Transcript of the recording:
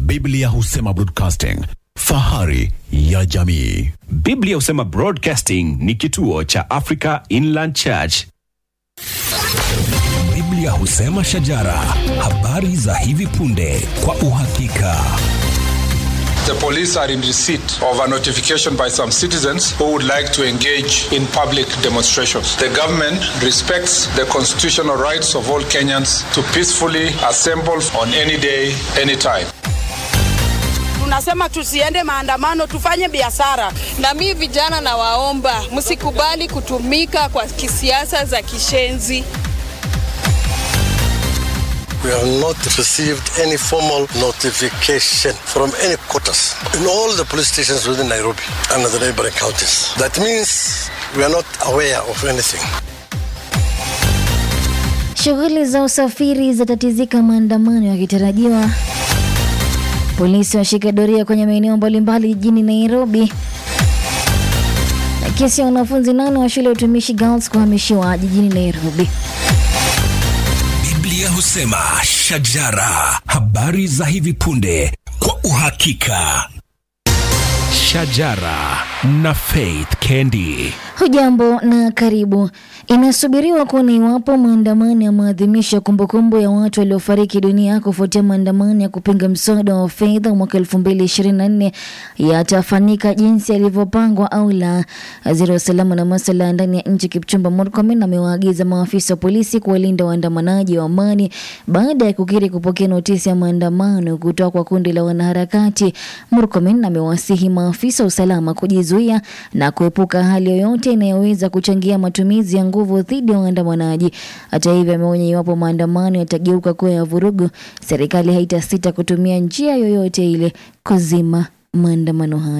Biblia husema broadcasting, fahari ya jamii. Biblia husema Broadcasting ni kituo cha Africa Inland Church. Biblia husema shajara, habari za hivi punde kwa uhakika. The police are in receipt of a notification by some citizens who would like to engage in public demonstrations. The government respects the constitutional rights of all Kenyans to peacefully assemble on any day, any time. Tunasema tusiende maandamano, tufanye biashara. Na mimi vijana na waomba, msikubali kutumika kwa kisiasa za kishenzi. We have not received any formal notification from any quarters in all the police stations within Nairobi and the neighboring counties. That means we are not aware of anything. Shughuli za usafiri zatatizika, maandamano yakitarajiwa. Polisi washika doria kwenye maeneo mbalimbali jijini Nairobi. Na kesi ya wanafunzi 8 wa shule ya utumishi Girls kuhamishiwa jijini Nairobi. Biblia husema shajara, habari za hivi punde kwa uhakika. Shajara na Faith Kendi. Hujambo na karibu. Inasubiriwa kuona iwapo maandamano ya maadhimisho ya kumbukumbu ya watu waliofariki dunia kufuatia maandamano ya kupinga mswada wa fedha mwaka 2024 yatafanyika jinsi yalivyopangwa au la. Waziri wa usalama na masuala ya ndani ya nchi Kipchumba Murkomen amewaagiza maafisa wa polisi kuwalinda waandamanaji wa amani baada ya kukiri kupokea notisi ya maandamano kutoka kwa kundi la wanaharakati. Murkomen amewasihi maafisa wa usalama kujizuia na kuepuka hali yoyote inayoweza kuchangia matumizi ya nguvu dhidi ya waandamanaji. Hata hivyo, ameonya iwapo maandamano yatageuka kuwa ya vurugu, serikali haitasita kutumia njia yoyote ile kuzima maandamano hayo.